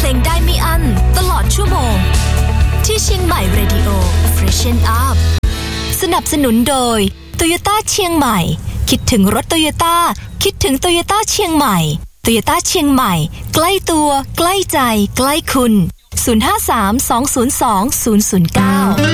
ลงได้ไม่อั้นตลอดชั่วโมงที่เชียงใหม่ Radio Freshen Up สนับสนุนโดย Toyota เชียงใหม่คิดถึงรถ Toyota คิดถึง Toyota เชียงใหม่ Toyota เชียงใหม่ใกล้ตัวใกล้ใจใกล้คุณ053 202 009